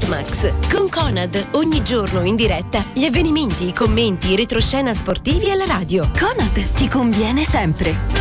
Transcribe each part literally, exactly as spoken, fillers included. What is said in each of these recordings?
Max. Con Conad, ogni giorno in diretta, gli avvenimenti, i commenti, i retroscena sportivi alla radio. Conad, ti conviene sempre.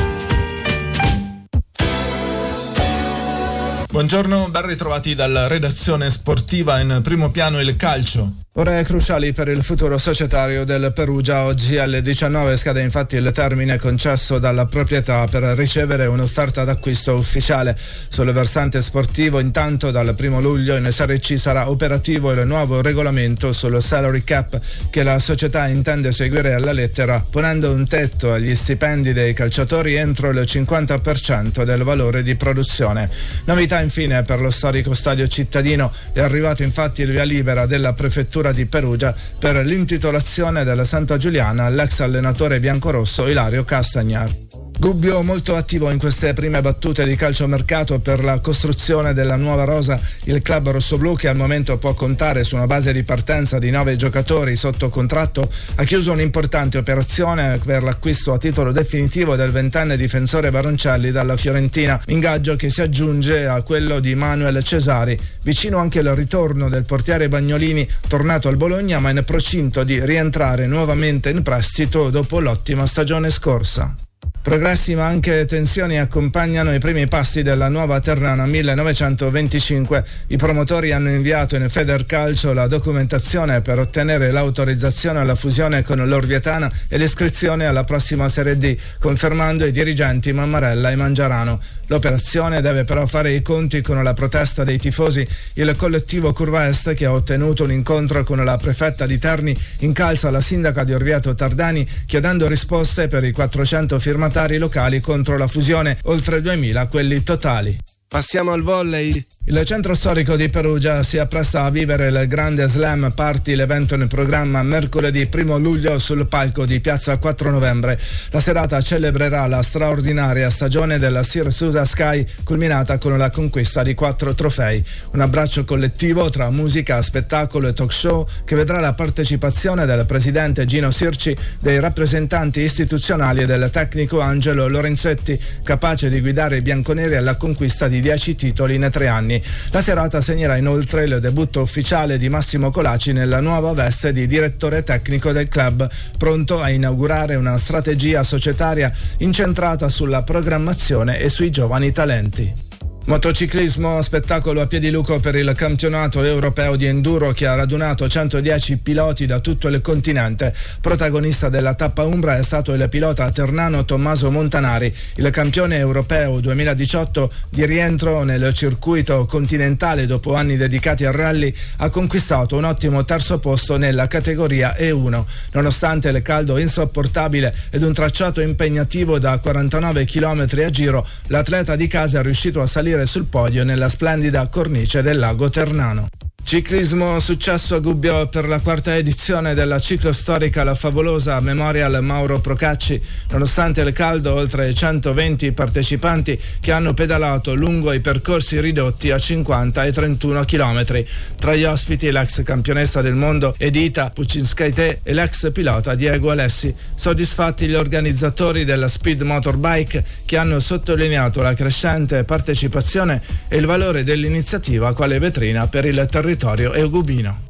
Buongiorno, ben ritrovati dalla redazione sportiva. In primo piano il calcio. Ore cruciali per il futuro societario del Perugia. Oggi alle diciannove scade infatti il termine concesso dalla proprietà per ricevere un'offerta d'acquisto ufficiale. Sul versante sportivo, intanto, dal primo luglio in Serie C sarà operativo il nuovo regolamento sul salary cap che la società intende seguire alla lettera, ponendo un tetto agli stipendi dei calciatori entro il cinquanta per cento del valore di produzione. Novità infine per lo storico stadio cittadino. È arrivato infatti il via libera della prefettura di Perugia per l'intitolazione della Santa Giuliana all'ex allenatore biancorosso Ilario Castagnar. Gubbio molto attivo in queste prime battute di calciomercato per la costruzione della nuova rosa. Il club rossoblù, che al momento può contare su una base di partenza di nove giocatori sotto contratto, ha chiuso un'importante operazione per l'acquisto a titolo definitivo del ventenne difensore Baroncelli dalla Fiorentina, ingaggio che si aggiunge a quello di Manuel Cesari. Vicino anche il ritorno del portiere Bagnolini, tornato al Bologna ma in procinto di rientrare nuovamente in prestito dopo l'ottima stagione scorsa. Progressi ma anche tensioni accompagnano i primi passi della nuova Ternana millenovecentoventicinque. I promotori hanno inviato in Federcalcio la documentazione per ottenere l'autorizzazione alla fusione con l'Orvietana e l'iscrizione alla prossima Serie D, confermando i dirigenti Mammarella e Mangiarano. L'operazione deve però fare i conti con la protesta dei tifosi. Il collettivo Curva Est, che ha ottenuto un incontro con la prefetta di Terni, incalza la sindaca di Orvieto Tardani chiedendo risposte per i quattrocento firmatari locali contro la fusione, oltre duemila quelli totali. Passiamo al volley. Il centro storico di Perugia si appresta a vivere il grande Slam Party, l'evento in programma mercoledì primo luglio sul palco di Piazza quattro novembre. La serata celebrerà la straordinaria stagione della Sir Susa Sky, culminata con la conquista di quattro trofei. Un abbraccio collettivo tra musica, spettacolo e talk show che vedrà la partecipazione del presidente Gino Sirci, dei rappresentanti istituzionali e del tecnico Angelo Lorenzetti, capace di guidare i bianconeri alla conquista di dieci titoli in tre anni. La serata segnerà inoltre il debutto ufficiale di Massimo Colaci nella nuova veste di direttore tecnico del club, pronto a inaugurare una strategia societaria incentrata sulla programmazione e sui giovani talenti. Motociclismo, spettacolo a Piediluco per il campionato europeo di enduro che ha radunato centodieci piloti da tutto il continente. Protagonista della tappa umbra è stato il pilota ternano Tommaso Montanari, il campione europeo duemiladiciotto di rientro nel circuito continentale dopo anni dedicati al rally. Ha conquistato un ottimo terzo posto nella categoria E uno. Nonostante il caldo insopportabile ed un tracciato impegnativo da quarantanove chilometri a giro, l'atleta di casa è riuscito a salire sul podio nella splendida cornice del lago Ternano. Ciclismo, successo a Gubbio per la quarta edizione della ciclostorica La Favolosa Memorial Mauro Procacci. Nonostante il caldo, oltre centoventi partecipanti che hanno pedalato lungo i percorsi ridotti a cinquanta e trentuno chilometri. Tra gli ospiti l'ex campionessa del mondo Edita Pucinskaite e l'ex pilota Diego Alessi. Soddisfatti gli organizzatori della Speed Motorbike, che hanno sottolineato la crescente partecipazione e il valore dell'iniziativa quale vetrina per il territorio eugubino.